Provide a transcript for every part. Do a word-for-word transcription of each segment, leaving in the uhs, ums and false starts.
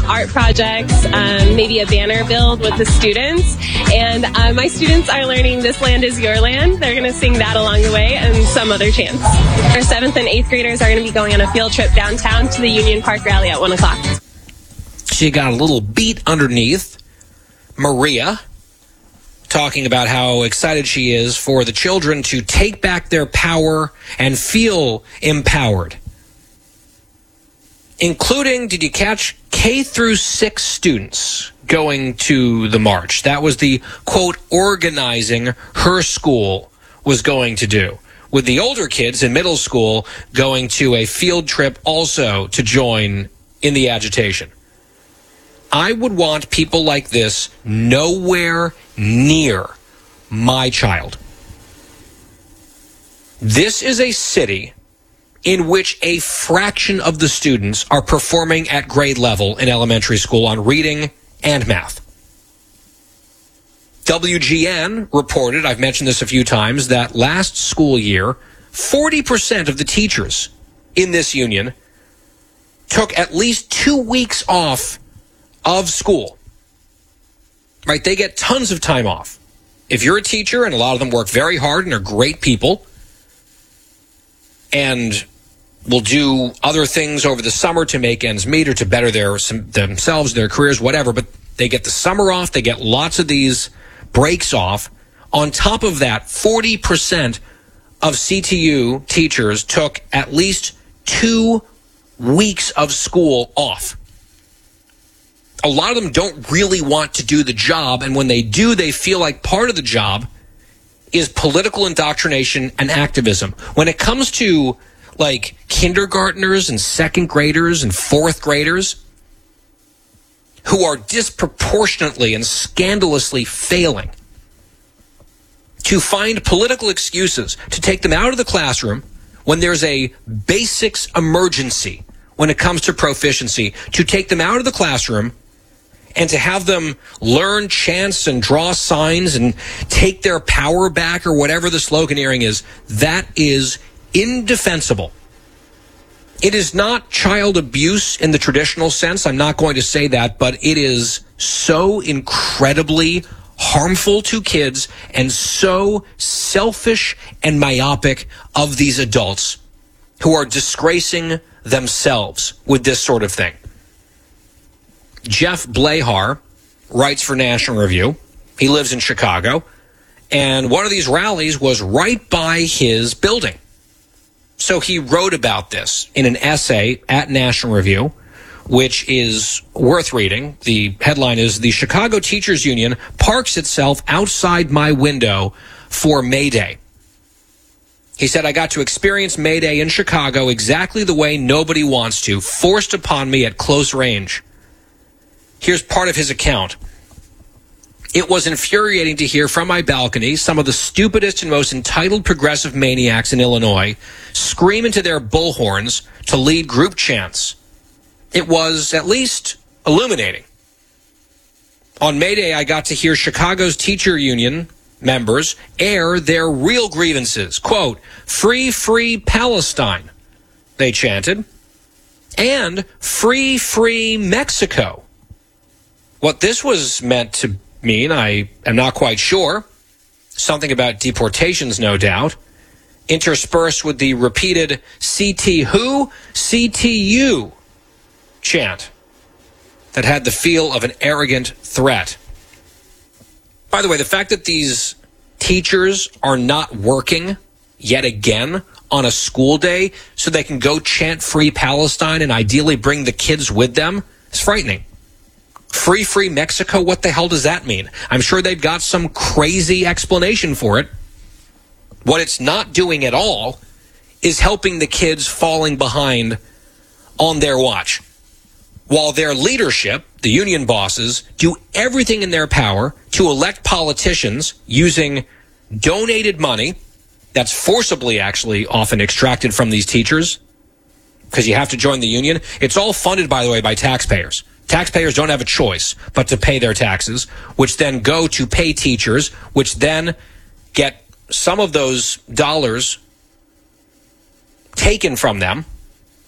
art projects, um, maybe a banner build with the students. And uh, my students are learning This Land Is Your Land. They're going to sing that along the way and some other chants. Our seventh and eighth graders are going to be going on a field trip downtown to the Union Park rally at one o'clock. She got a little beat underneath. Maria talking about how excited she is for the children to take back their power and feel empowered. Including, did you catch, K through six students going to the march? That was the, quote, organizing her school was going to do. With the older kids in middle school going to a field trip also to join in the agitation. I would want people like this nowhere near my child. This is a city in which a fraction of the students are performing at grade level in elementary school on reading and math. W G N reported, I've mentioned this a few times, that last school year, forty percent of the teachers in this union took at least two weeks off of school. Right? They get tons of time off. If you're a teacher, and a lot of them work very hard and are great people, and will do other things over the summer to make ends meet or to better their themselves, their careers, whatever, but they get the summer off, they get lots of these breaks off. On top of that, forty percent of C T U teachers took at least two weeks of school off. A lot of them don't really want to do the job, and when they do, they feel like part of the job is political indoctrination and activism. When it comes to, like, kindergartners and second graders and fourth graders who are disproportionately and scandalously failing to find political excuses to take them out of the classroom when there's a basics emergency when it comes to proficiency, to take them out of the classroom and to have them learn chants and draw signs and take their power back or whatever the sloganeering is, that is indefensible. It is not child abuse in the traditional sense. I'm not going to say that, but it is so incredibly harmful to kids and so selfish and myopic of these adults who are disgracing themselves with this sort of thing. Jeff Blahar writes for National Review. He lives in Chicago. And one of these rallies was right by his building. So he wrote about this in an essay at National Review, which is worth reading. The headline is, "The Chicago Teachers Union parks itself outside my window for May Day." He said, "I got to experience May Day in Chicago exactly the way nobody wants to, forced upon me at close range." Here's part of his account. "It was infuriating to hear from my balcony some of the stupidest and most entitled progressive maniacs in Illinois scream into their bullhorns to lead group chants. It was at least illuminating. On May Day, I got to hear Chicago's teacher union members air their real grievances. Quote, 'Free, free Palestine,' they chanted, and 'Free, free Mexico.' What this was meant to mean, I am not quite sure. Something about deportations, no doubt, interspersed with the repeated C T who? C T U chant that had the feel of an arrogant threat. By the way, the fact that these teachers are not working yet again on a school day so they can go chant Free Palestine and ideally bring the kids with them is frightening. Free, free Mexico, what the hell does that mean? I'm sure they've got some crazy explanation for it. What it's not doing at all is helping the kids falling behind on their watch. While their leadership, the union bosses, do everything in their power to elect politicians using donated money that's forcibly actually often extracted from these teachers because you have to join the union. It's all funded, by the way, by taxpayers. Taxpayers don't have a choice but to pay their taxes, which then go to pay teachers, which then get some of those dollars taken from them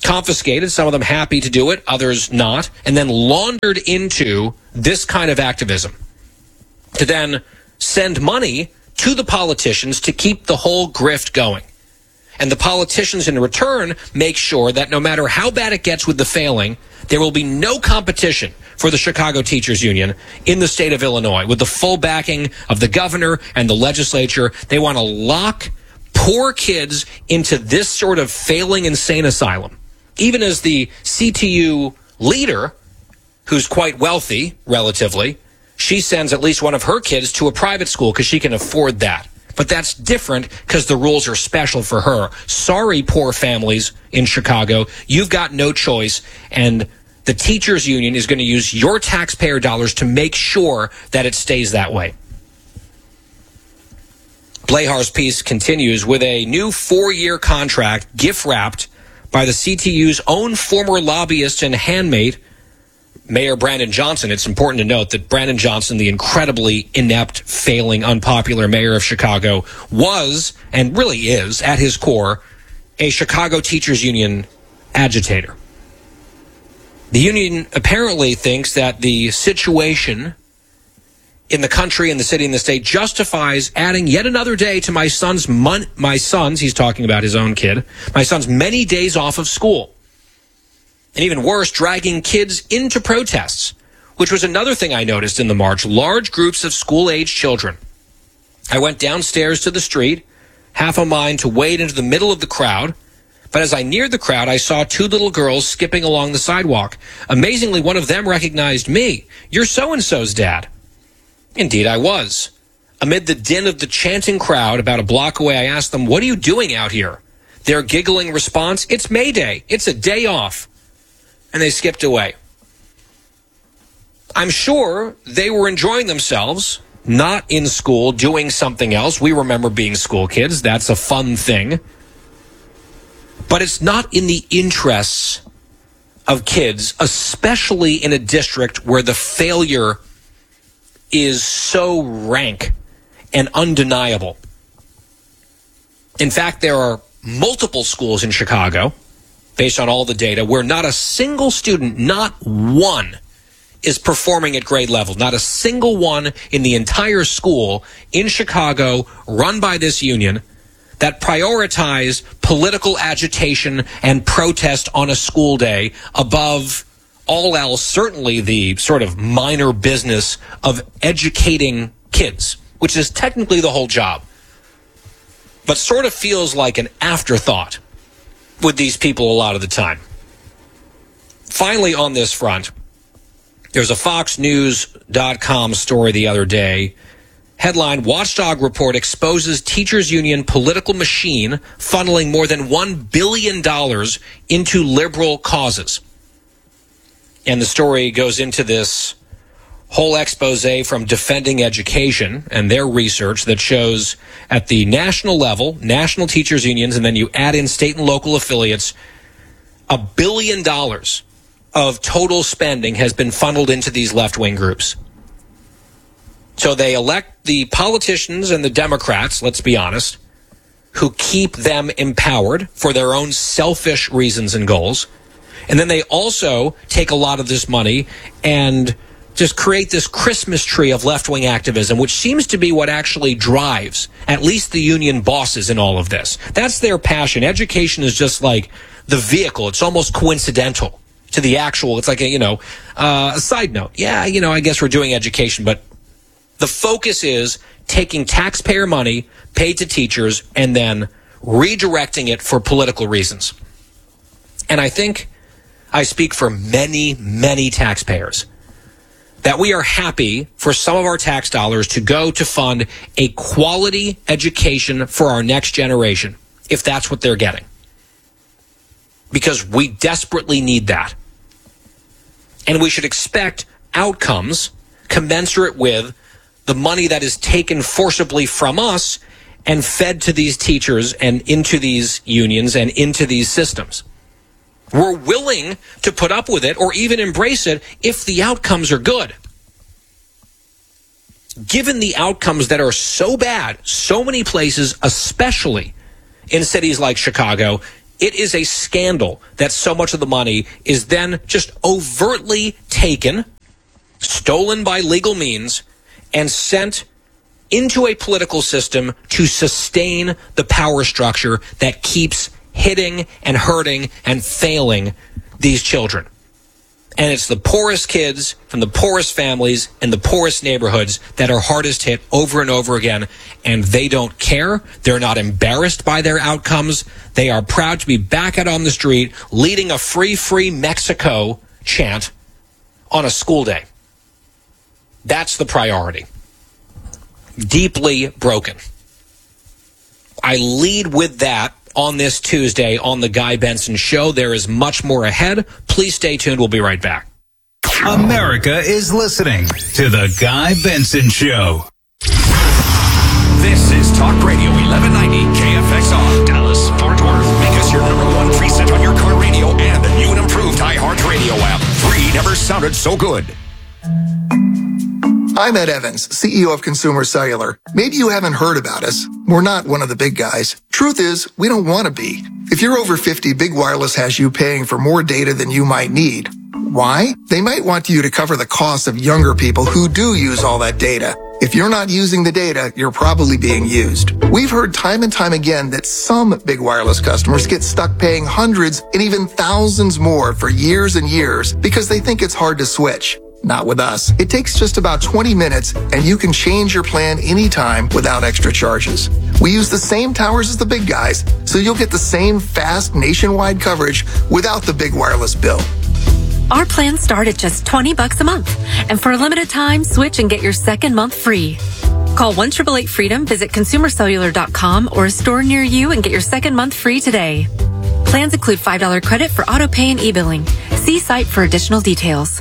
confiscated, some of them happy to do it, others not, and then laundered into this kind of activism to then send money to the politicians to keep the whole grift going. And the politicians in return make sure that no matter how bad it gets with the failing, there will be no competition for the Chicago Teachers Union in the state of Illinois. With the full backing of the governor and the legislature, they want to lock poor kids into this sort of failing insane asylum. Even as the C T U leader, who's quite wealthy, relatively, she sends at least one of her kids to a private school because she can afford that. But that's different because the rules are special for her. Sorry, poor families in Chicago. You've got no choice, and the teachers union is going to use your taxpayer dollars to make sure that it stays that way. Blehar's piece continues with a new four-year contract gift-wrapped by the C T U's own former lobbyist and handmaid, Mayor Brandon Johnson. It's important to note that Brandon Johnson, the incredibly inept, failing, unpopular mayor of Chicago, was, and really is, at his core, a Chicago Teachers Union agitator. The union apparently thinks that the situation in the country, in the city, in the state justifies adding yet another day to my son's, mon- my son's, he's talking about his own kid, my son's many days off of school. And even worse, dragging kids into protests, which was another thing I noticed in the march. Large groups of school-age children. I went downstairs to the street, half a mile to wade into the middle of the crowd. But as I neared the crowd, I saw two little girls skipping along the sidewalk. Amazingly, one of them recognized me. "You're so-and-so's dad." Indeed, I was. Amid the din of the chanting crowd about a block away, I asked them, "What are you doing out here?" Their giggling response, "It's May Day. It's a day off." And they skipped away. I'm sure they were enjoying themselves, not in school, doing something else. We remember being school kids. That's a fun thing. But it's not in the interests of kids, especially in a district where the failure is so rank and undeniable. In fact, there are multiple schools in Chicago, based on all the data, where not a single student, not one, is performing at grade level. Not a single one in the entire school in Chicago, run by this union, that prioritize political agitation and protest on a school day above all else, certainly the sort of minor business of educating kids, which is technically the whole job, but sort of feels like an afterthought with these people a lot of the time. Finally, on this front, there's a Fox News dot com story the other day. Headline, Watchdog Report exposes teachers union political machine funneling more than one billion dollars into liberal causes. And the story goes into this whole expose from Defending Education and their research that shows at the national level, national teachers unions, and then you add in state and local affiliates, a billion dollars of total spending has been funneled into these left-wing groups. So they elect the politicians and the Democrats, let's be honest, who keep them empowered for their own selfish reasons and goals. And then they also take a lot of this money and just create this Christmas tree of left-wing activism, which seems to be what actually drives at least the union bosses in all of this. That's their passion. Education is just like the vehicle. It's almost coincidental to the actual. It's like a, you know, uh, a side note. Yeah, you know, I guess we're doing education, but the focus is taking taxpayer money paid to teachers and then redirecting it for political reasons. And I think I speak for many, many taxpayers that we are happy for some of our tax dollars to go to fund a quality education for our next generation, if that's what they're getting. Because we desperately need that. And we should expect outcomes commensurate with the money that is taken forcibly from us and fed to these teachers and into these unions and into these systems. We're willing to put up with it or even embrace it if the outcomes are good. Given the outcomes that are so bad, so many places, especially in cities like Chicago, It is a scandal that so much of the money is then just overtly taken, stolen by legal means, and sent into a political system to sustain the power structure that keeps hitting and hurting and failing these children. And it's the poorest kids from the poorest families in the poorest neighborhoods that are hardest hit over and over again. And they don't care. They're not embarrassed by their outcomes. They are proud to be back out on the street leading a free, free Mexico chant on a school day. That's the priority. Deeply broken. I lead with that on this Tuesday on the Guy Benson Show. There is much more ahead. Please stay tuned. We'll be right back. America is listening to the Guy Benson Show. This is Talk Radio eleven ninety K F X R, Dallas, Fort Worth. Make us your number one preset on your car radio and the new and improved iHeartRadio app. Free never sounded so good. I'm Ed Evans, C E O of Consumer Cellular. Maybe you haven't heard about us. We're not one of the big guys. Truth is, we don't want to be. If you're over fifty, Big Wireless has you paying for more data than you might need. Why? They might want you to cover the cost of younger people who do use all that data. If you're not using the data, you're probably being used. We've heard time and time again that some Big Wireless customers get stuck paying hundreds and even thousands more for years and years because they think it's hard to switch. Not with us. It takes just about twenty minutes and you can change your plan anytime without extra charges. We use the same towers as the big guys, so you'll get the same fast nationwide coverage without the big wireless bill. Our plans start at just twenty bucks a month. And for a limited time, switch and get your second month free. Call one eight eight eight freedom, visit consumer cellular dot com or a store near you and get your second month free today. Plans include five dollars credit for auto pay and e-billing. See site for additional details.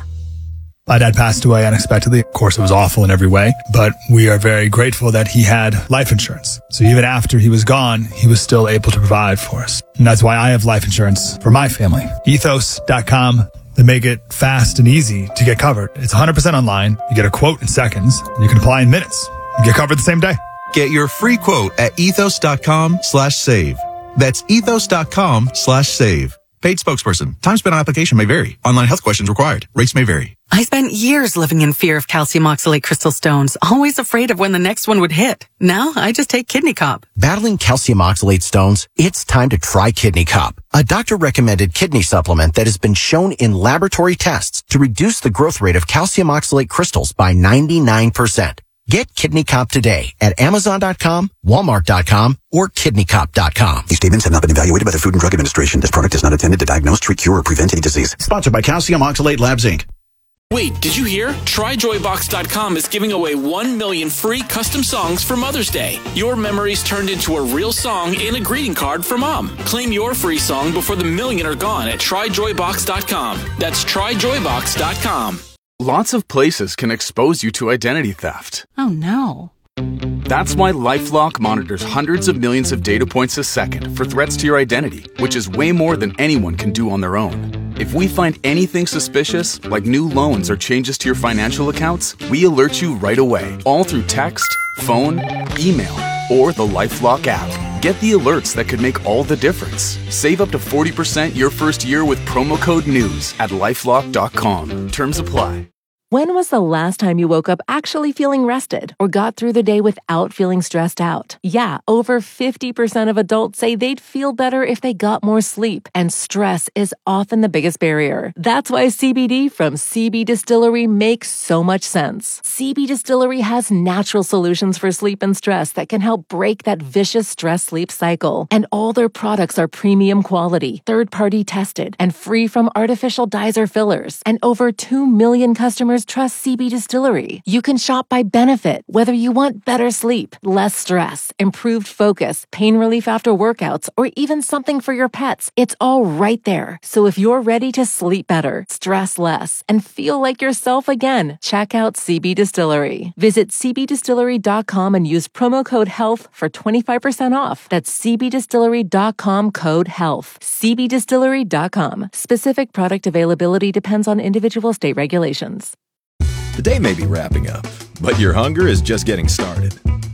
My dad passed away unexpectedly. Of course, it was awful in every way, but we are very grateful that he had life insurance. So even after he was gone, he was still able to provide for us. And that's why I have life insurance for my family. ethos dot com. They make it fast and easy to get covered. It's one hundred percent online. You get a quote in seconds, and you can apply in minutes. You get covered the same day. Get your free quote at ethos dot com slash save. That's ethos dot com slash save. Paid spokesperson. Time spent on application may vary. Online health questions required. Rates may vary. I spent years living in fear of calcium oxalate crystal stones, always afraid of when the next one would hit. Now I just take Kidney Cop. Battling calcium oxalate stones? It's time to try Kidney Cop, a doctor-recommended kidney supplement that has been shown in laboratory tests to reduce the growth rate of calcium oxalate crystals by ninety-nine percent. Get Kidney Cop today at amazon dot com, walmart dot com, or kidney cop dot com. These statements have not been evaluated by the Food and Drug Administration. This product is not intended to diagnose, treat, cure, or prevent any disease. Sponsored by Calcium Oxalate Labs, Incorporated. Wait, did you hear? try joy box dot com is giving away one million free custom songs for Mother's Day. Your memories turned into a real song and a greeting card for Mom. Claim your free song before the million are gone at try joy box dot com. That's try joy box dot com. Lots of places can expose you to identity theft. Oh no. That's why LifeLock monitors hundreds of millions of data points a second for threats to your identity, which is way more than anyone can do on their own. If we find anything suspicious, like new loans or changes to your financial accounts, we alert you right away, all through text, phone, email, or the LifeLock app. Get the alerts that could make all the difference. Save up to forty percent your first year with promo code NEWS at lifelock dot com. Terms apply. When was the last time you woke up actually feeling rested or got through the day without feeling stressed out? Yeah, over fifty percent of adults say they'd feel better if they got more sleep, and stress is often the biggest barrier. That's why C B D from C B Distillery makes so much sense. C B Distillery has natural solutions for sleep and stress that can help break that vicious stress-sleep cycle. And all their products are premium quality, third-party tested, and free from artificial dyes or fillers. And over two million customers trust C B Distillery. You can shop by benefit, whether you want better sleep, less stress, improved focus, pain relief after workouts, or even something for your pets. It's all right there. So if you're ready to sleep better, stress less, and feel like yourself again, check out C B Distillery. Visit c b distillery dot com and use promo code HEALTH for twenty-five percent off. That's c b distillery dot com code HEALTH. c b distillery dot com. Specific product availability depends on individual state regulations. The day may be wrapping up, but your hunger is just getting started.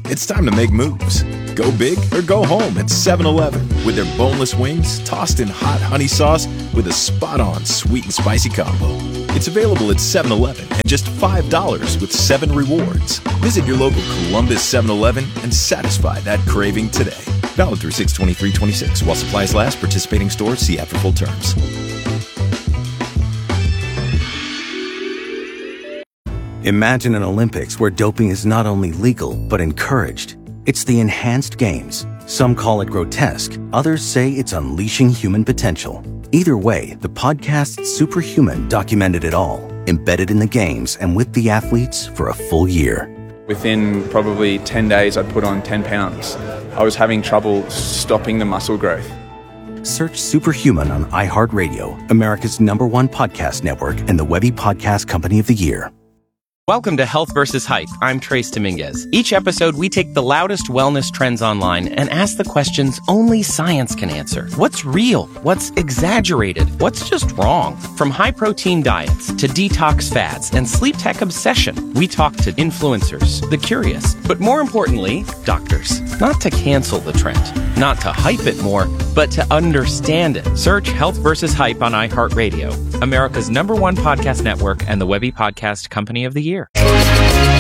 It's time to make moves. Go big or go home at seven eleven with their boneless wings tossed in hot honey sauce with a spot-on sweet and spicy combo. It's available at seven eleven at just five dollars with seven rewards. Visit your local Columbus seven eleven and satisfy that craving today. Valid through six twenty-three twenty-six. While supplies last, participating stores, see app for full terms. Imagine an Olympics where doping is not only legal, but encouraged. It's the Enhanced Games. Some call it grotesque. Others say it's unleashing human potential. Either way, the podcast Superhuman documented it all, embedded in the games and with the athletes for a full year. Within probably ten days, I'd put on ten pounds. I was having trouble stopping the muscle growth. Search Superhuman on iHeartRadio, America's number one podcast network and the Webby Podcast Company of the Year. Welcome to Health versus Hype. I'm Trace Dominguez. Each episode, we take the loudest wellness trends online and ask the questions only science can answer. What's real? What's exaggerated? What's just wrong? From high-protein diets to detox fads and sleep tech obsession, we talk to influencers, the curious, but more importantly, doctors. Not to cancel the trend, not to hype it more, but to understand it. Search Health versus Hype on iHeartRadio, America's number one podcast network and the Webby Podcast Company of the Year.